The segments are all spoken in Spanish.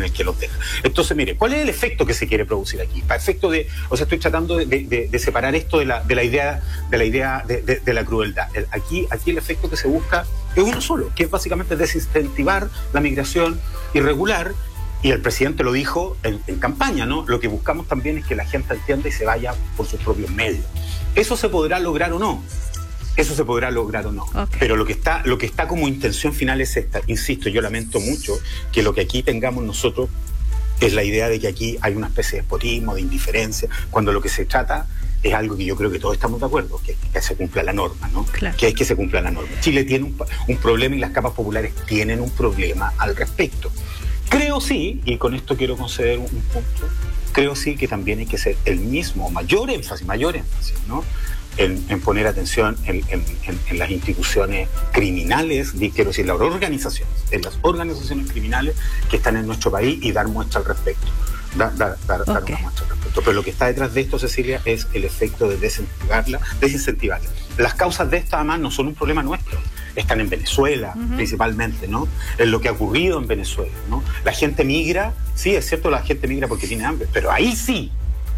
el que los deja. Entonces, mire, ¿cuál es el efecto que se quiere producir aquí? Para efecto estoy tratando de separar esto de la idea de la crueldad. Aquí el efecto que se busca es uno solo, que es básicamente desincentivar la migración irregular. Y el presidente lo dijo en campaña, ¿no? Lo que buscamos también es que la gente entienda y se vaya por sus propios medios. ¿Eso se podrá lograr o no? Okay. Pero lo que está como intención final es esta. Insisto, yo lamento mucho que lo que aquí tengamos nosotros es la idea de que aquí hay una especie de despotismo, de indiferencia, cuando lo que se trata es algo que yo creo que todos estamos de acuerdo, que se cumpla la norma, ¿no? Claro. Que es que se cumpla la norma. Chile tiene un problema y las capas populares tienen un problema al respecto. Creo sí, y con esto quiero conceder un punto, creo sí que también hay que hacer el mismo, mayor énfasis, ¿no? En poner atención en las instituciones criminales, quiero decir, las organizaciones criminales que están en nuestro país y dar muestra al respecto. Dar una muestra al respecto. Pero lo que está detrás de esto, Cecilia, es el efecto de desincentivarla. Las causas de esto, además, no son un problema nuestro. Están en Venezuela, principalmente, ¿no? En lo que ha ocurrido en Venezuela, ¿no? La gente migra, sí, es cierto, la gente migra porque tiene hambre, pero ahí sí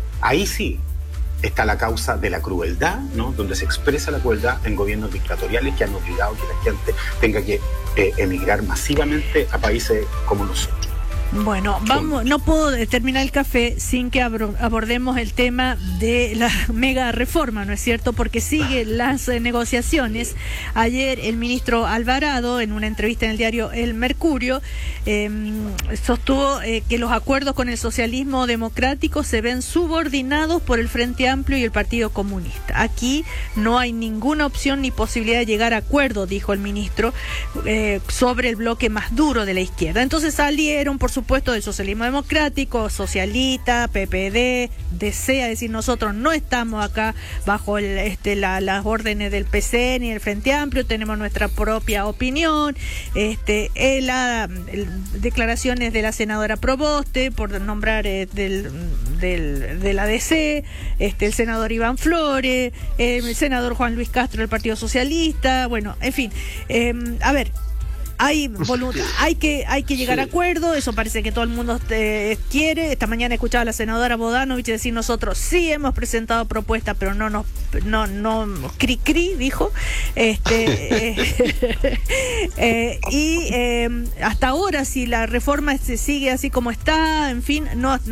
está la causa de la crueldad, ¿no? Donde se expresa la crueldad en gobiernos dictatoriales que han obligado que la gente tenga que emigrar masivamente a países como nosotros. Bueno, no puedo terminar el café sin que abordemos el tema de la mega reforma, ¿no es cierto? Porque siguen las negociaciones. Ayer el ministro Alvarado, en una entrevista en el diario El Mercurio, sostuvo que los acuerdos con el socialismo democrático se ven subordinados por el Frente Amplio y el Partido Comunista. Aquí no hay ninguna opción ni posibilidad de llegar a acuerdo, dijo el ministro, sobre el bloque más duro de la izquierda. Entonces salieron, por supuesto, del socialismo democrático, socialista, PPD, DC, a decir, nosotros no estamos acá bajo las órdenes del PC ni del Frente Amplio, tenemos nuestra propia opinión. Declaraciones de la senadora Proboste, por nombrar de la DC, el senador Iván Flores, el senador Juan Luis Castro del Partido Socialista, bueno, en fin, a ver, hay voluntad, hay que llegar a acuerdo, eso parece que todo el mundo quiere. Esta mañana escuchaba a la senadora Bodanovich decir, nosotros sí hemos presentado propuestas, pero no cri dijo, y hasta ahora, si la reforma sigue así como está, en fin,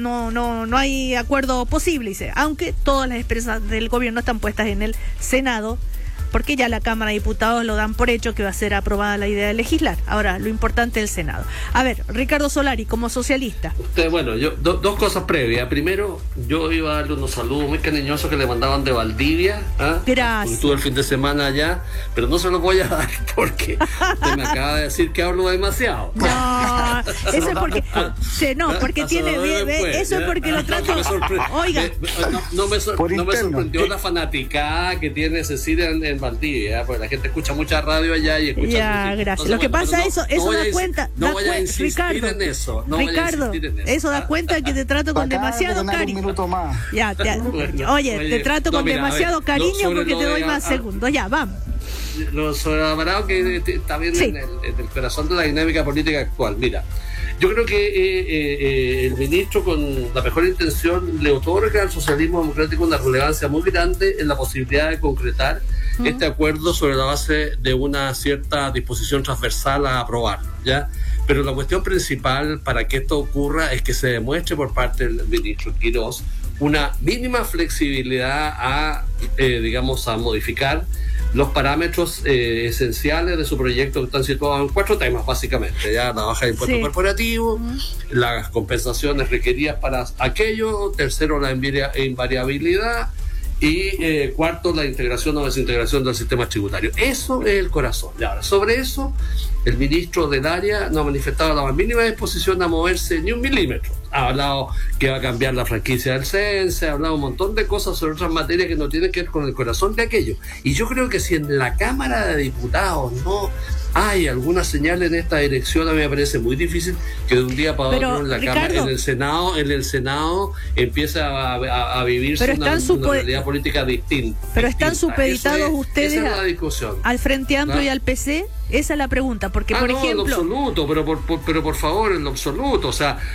no hay acuerdo posible, dice, aunque todas las empresas del gobierno están puestas en el Senado, porque ya la Cámara de Diputados lo dan por hecho que va a ser aprobada la idea de legislar. Ahora, lo importante es el Senado. A ver, Ricardo Solari, como socialista. Bueno, yo dos cosas previas. Primero, yo iba a darle unos saludos muy cariñosos que le mandaban de Valdivia. Gracias. Estuve el fin de semana allá, pero no se los voy a dar porque usted me acaba de decir que hablo demasiado. No, eso es porque... porque tiene... Eso es porque lo trato... Oiga. No me sorprendió la fanaticada que tiene Cecilia en Valdivia, porque la gente escucha mucha radio allá y escucha ya, música. Gracias. Lo que pasa es eso da cuenta. No voy a insistir en eso. Ricardo, eso da cuenta que te trato con demasiado cariño. Un minuto más. Oye, te trato con demasiado cariño porque te doy más segundos. Ya, vamos. Lo sobrevalorado que está bien en el corazón de la dinámica política actual. Mira, yo creo que el ministro, con la mejor intención, le otorga al socialismo democrático una relevancia muy grande en la posibilidad de concretar este acuerdo sobre la base de una cierta disposición transversal a aprobarlo, ¿ya? Pero la cuestión principal para que esto ocurra es que se demuestre por parte del ministro Quirós una mínima flexibilidad a modificar los parámetros esenciales de su proyecto, que están situados en 4 temas, básicamente. Ya la baja de impuestos corporativos, las compensaciones requeridas para aquello, tercero, la invariabilidad, y cuarto, la integración o desintegración del sistema tributario. Eso es el corazón. Y ahora, sobre eso, el ministro del área no ha manifestado la más mínima disposición a moverse ni un milímetro. Ha hablado que va a cambiar la franquicia del CENSE, ha hablado un montón de cosas sobre otras materias que no tienen que ver con el corazón de aquello. Y yo creo que si en la Cámara de Diputados no hay alguna señal en esta dirección, a mí me parece muy difícil que de un día para otro en la Cámara, en el Senado empiece a vivirse una realidad política distinta. Pero están supeditados ustedes al Frente Amplio y al PC. Esa es la pregunta, porque por ejemplo... en lo absoluto, pero por favor, en lo absoluto. O sea,